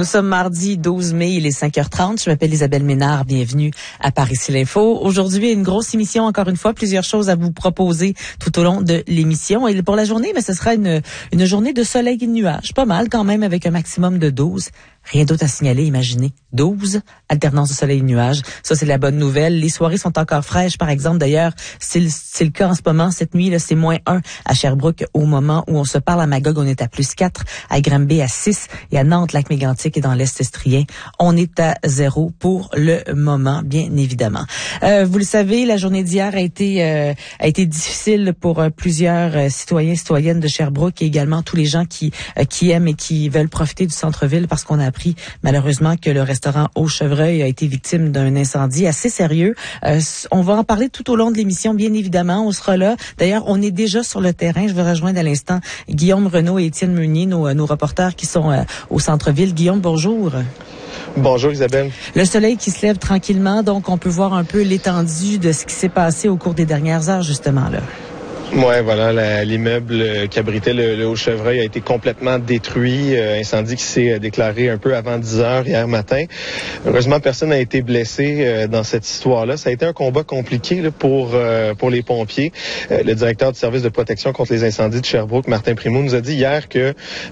Nous sommes mardi 12 mai, il est 5h30. Je m'appelle Isabelle Ménard, bienvenue à Par ici l'info. Aujourd'hui, une grosse émission, encore une fois, plusieurs choses à vous proposer tout au long de l'émission. Et pour la journée, ce sera une journée de soleil et de nuages. Pas mal quand même, avec un maximum de 12. Rien d'autre à signaler, imaginez. 12, alternance de soleil et de nuages. Ça, c'est la bonne nouvelle. Les soirées sont encore fraîches, par exemple. D'ailleurs, c'est le cas en ce moment. Cette nuit, là, c'est -1 à Sherbrooke au moment où on se parle. À Magog, on est à +4. À Granby, à 6. Et à Nantes, Lac-Mégantic et dans l'Est estrien, on est à 0 pour le moment, bien évidemment. Vous le savez, la journée d'hier a été difficile pour plusieurs citoyens et citoyennes de Sherbrooke et également tous les gens qui aiment et qui veulent profiter du centre-ville parce qu'on a appris malheureusement que le restaurant Au Chevreuil a été victime d'un incendie assez sérieux. On va en parler tout au long de l'émission, bien évidemment. On sera là. D'ailleurs, on est déjà sur le terrain. Je vais rejoindre à l'instant Guillaume Renaud et Étienne Meunier, nos reporters qui sont au centre-ville. Guillaume, bonjour. Bonjour Isabelle. Le soleil qui se lève tranquillement, donc on peut voir un peu l'étendue de ce qui s'est passé au cours des dernières heures, justement, là. Ouais, voilà, l'immeuble qui abritait le Haut Chevreuil a été complètement détruit. Incendie qui s'est déclaré un peu avant 10 heures hier matin. Heureusement, personne n'a été blessé dans cette histoire-là. Ça a été un combat compliqué là, pour les pompiers. Le directeur du service de protection contre les incendies de Sherbrooke, Martin Primo, nous a dit hier que